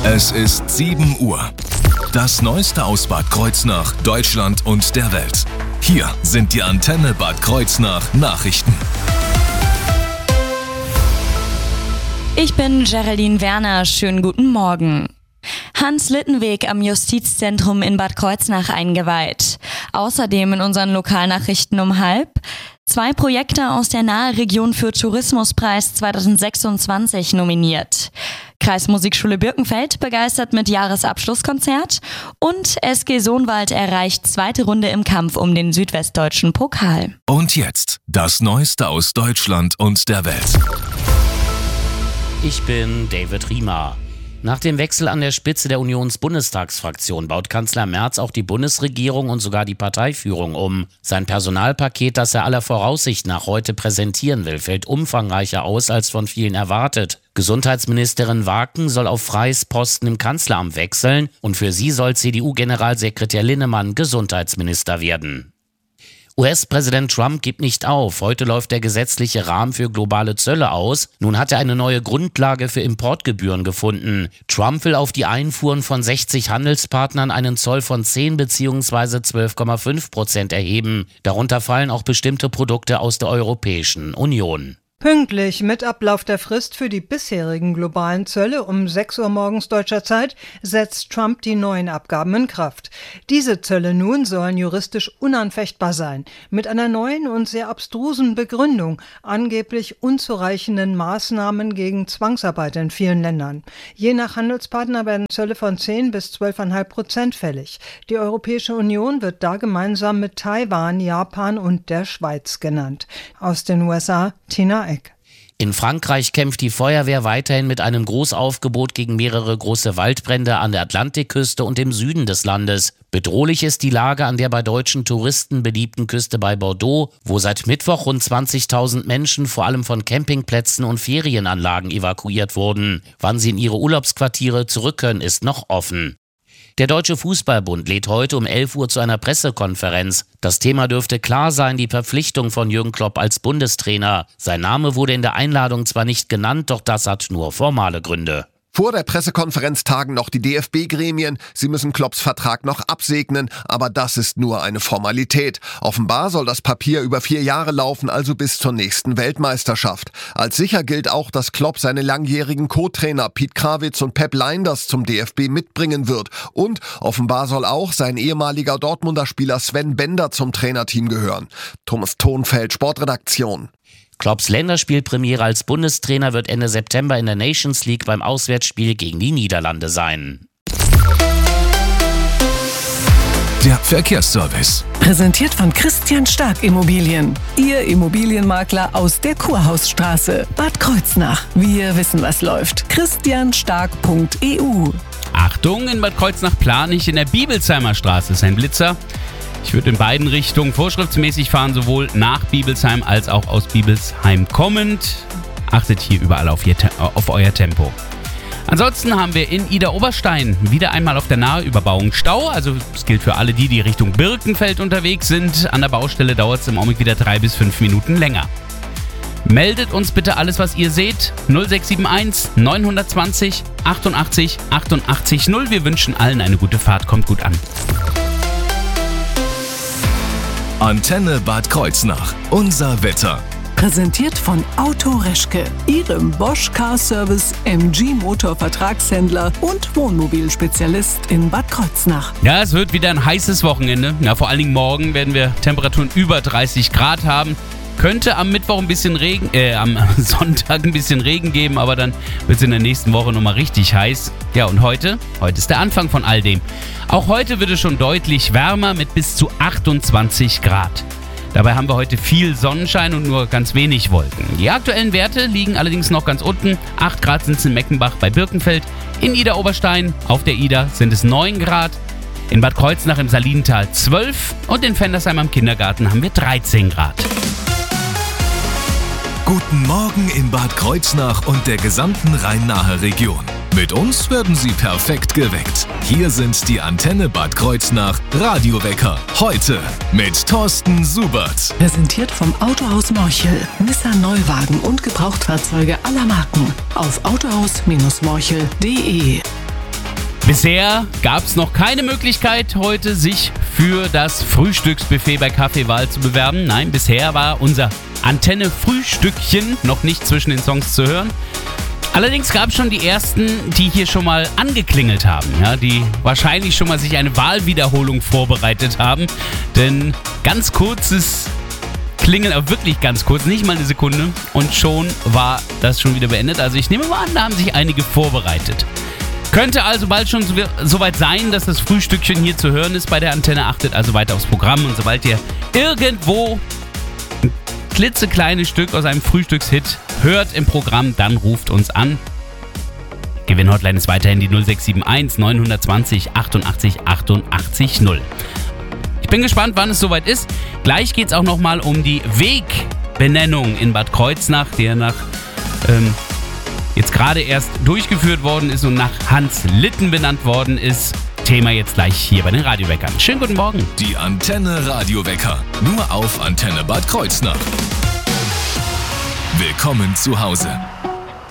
Es ist 7 Uhr. Das Neueste aus Bad Kreuznach, Deutschland und der Welt. Hier sind die Antenne Bad Kreuznach Nachrichten. Ich bin Geraldine Werner. Schönen guten Morgen. Hans Littenweg am Justizzentrum in Bad Kreuznach eingeweiht. Außerdem in unseren Lokalnachrichten um 12:30 2 Projekte aus der Nahe-Region für Tourismuspreis 2026 nominiert. Kreismusikschule Birkenfeld begeistert mit Jahresabschlusskonzert und SG Sohnwald erreicht zweite Runde im Kampf um den südwestdeutschen Pokal. Und jetzt das Neueste aus Deutschland und der Welt. Ich bin David Riemer. Nach dem Wechsel an der Spitze der Unionsbundestagsfraktion baut Kanzler Merz auch die Bundesregierung und sogar die Parteiführung um. Sein Personalpaket, das er aller Voraussicht nach heute präsentieren will, fällt umfangreicher aus als von vielen erwartet. Gesundheitsministerin Waken soll auf freies Posten im Kanzleramt wechseln und für sie soll CDU-Generalsekretär Linnemann Gesundheitsminister werden. US-Präsident Trump gibt nicht auf. Heute läuft der gesetzliche Rahmen für globale Zölle aus. Nun hat er eine neue Grundlage für Importgebühren gefunden. Trump will auf die Einfuhren von 60 Handelspartnern einen Zoll von 10 bzw. 12,5% erheben. Darunter fallen auch bestimmte Produkte aus der Europäischen Union. Pünktlich mit Ablauf der Frist für die bisherigen globalen Zölle um 6 Uhr morgens deutscher Zeit setzt Trump die neuen Abgaben in Kraft. Diese Zölle nun sollen juristisch unanfechtbar sein, mit einer neuen und sehr abstrusen Begründung, angeblich unzureichenden Maßnahmen gegen Zwangsarbeit in vielen Ländern. Je nach Handelspartner werden Zölle von 10 bis 12,5% fällig. Die Europäische Union wird da gemeinsam mit Taiwan, Japan und der Schweiz genannt. Aus den USA, Tina Eck. In Frankreich kämpft die Feuerwehr weiterhin mit einem Großaufgebot gegen mehrere große Waldbrände an der Atlantikküste und im Süden des Landes. Bedrohlich ist die Lage an der bei deutschen Touristen beliebten Küste bei Bordeaux, wo seit Mittwoch rund 20.000 Menschen vor allem von Campingplätzen und Ferienanlagen evakuiert wurden. Wann sie in ihre Urlaubsquartiere zurück können, ist noch offen. Der Deutsche Fußballbund lädt heute um 11 Uhr zu einer Pressekonferenz. Das Thema dürfte klar sein, die Verpflichtung von Jürgen Klopp als Bundestrainer. Sein Name wurde in der Einladung zwar nicht genannt, doch das hat nur formale Gründe. Vor der Pressekonferenz tagen noch die DFB-Gremien. Sie müssen Klopps Vertrag noch absegnen, aber das ist nur eine Formalität. Offenbar soll das Papier über 4 Jahre laufen, also bis zur nächsten Weltmeisterschaft. Als sicher gilt auch, dass Klopp seine langjährigen Co-Trainer Piet Krawitz und Pep Lijnders zum DFB mitbringen wird. Und offenbar soll auch sein ehemaliger Dortmunder Spieler Sven Bender zum Trainerteam gehören. Thomas Thonfeld, Sportredaktion. Klopps Länderspielpremiere als Bundestrainer wird Ende September in der Nations League beim Auswärtsspiel gegen die Niederlande sein. Der Verkehrsservice. Präsentiert von Christian Stark Immobilien. Ihr Immobilienmakler aus der Kurhausstraße, Bad Kreuznach. Wir wissen, was läuft. christianstark.eu. Achtung, in Bad Kreuznach plane ich in der Bibelsheimer Straße. Ist ein Blitzer. Ich würde in beiden Richtungen vorschriftsmäßig fahren, sowohl nach Bibelsheim als auch aus Bibelsheim kommend. Achtet hier überall auf euer Tempo. Ansonsten haben wir in Idar-Oberstein wieder einmal auf der Nahüberbauung Stau. Also es gilt für alle die Richtung Birkenfeld unterwegs sind. An der Baustelle dauert es im Augenblick wieder 3 bis 5 Minuten länger. Meldet uns bitte alles, was ihr seht. 0671 920 88 88 0. Wir wünschen allen eine gute Fahrt. Kommt gut an. Antenne Bad Kreuznach. Unser Wetter. Präsentiert von Auto Reschke, Ihrem Bosch Car Service MG Motor Vertragshändler und Wohnmobilspezialist in Bad Kreuznach. Ja, es wird wieder ein heißes Wochenende. Ja, vor allen Dingen morgen werden wir Temperaturen über 30 Grad haben. Könnte am Mittwoch ein bisschen Regen, am Sonntag ein bisschen Regen geben, aber dann wird es in der nächsten Woche nochmal richtig heiß. Ja, und heute ist der Anfang von all dem. Auch heute wird es schon deutlich wärmer mit bis zu 28 Grad. Dabei haben wir heute viel Sonnenschein und nur ganz wenig Wolken. Die aktuellen Werte liegen allerdings noch ganz unten. 8 Grad sind es in Meckenbach bei Birkenfeld. In Idar-Oberstein auf der Idar sind es 9 Grad. In Bad Kreuznach im Salinental 12 und in Fendersheim am Kindergarten haben wir 13 Grad. Guten Morgen in Bad Kreuznach und der gesamten Rhein-Nahe Region. Mit uns werden Sie perfekt geweckt. Hier sind die Antenne Bad Kreuznach Radiowecker. Heute mit Thorsten Subert. Präsentiert vom Autohaus Morchel. Nissan Neuwagen und Gebrauchtfahrzeuge aller Marken. Auf autohaus-morchel.de. Bisher gab es noch keine Möglichkeit heute, sich für das Frühstücksbuffet bei Kaffeewahl zu bewerben. Nein, bisher war unser Antenne-Frühstückchen noch nicht zwischen den Songs zu hören. Allerdings gab es schon die ersten, die hier schon mal angeklingelt haben, ja, die wahrscheinlich schon mal sich eine Wahlwiederholung vorbereitet haben. Denn ganz kurzes Klingeln, aber wirklich ganz kurz, nicht mal eine Sekunde, und schon war das schon wieder beendet. Also ich nehme mal an, da haben sich einige vorbereitet. Könnte also bald schon soweit sein, dass das Frühstückchen hier zu hören ist bei der Antenne. Achtet also weiter aufs Programm, und sobald ihr irgendwo ein klitzekleines Stück aus einem Frühstückshit hört im Programm, dann ruft uns an. Gewinnhotline ist weiterhin die 0671 920 88 88 0. Ich bin gespannt, wann es soweit ist. Gleich geht es auch nochmal um die Wegbenennung in Bad Kreuznach, der nach jetzt gerade erst durchgeführt worden ist und nach Hans Litten benannt worden ist. Thema jetzt gleich hier bei den Radioweckern. Schönen guten Morgen. Die Antenne Radiowecker. Nur auf Antenne Bad Kreuznach. Willkommen zu Hause.